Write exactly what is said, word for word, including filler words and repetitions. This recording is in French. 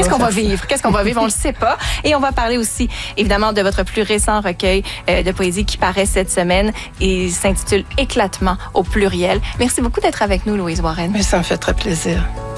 qu'on va vivre? Qu'est-ce qu'on va vivre? On le sait pas. Et on va parler aussi, évidemment, de votre plus récent recueil euh, de poésie qui paraît cette semaine et s'intitule Éclatement au pluriel. Merci beaucoup d'être avec nous, Louise Warren. Mais ça me fait très plaisir.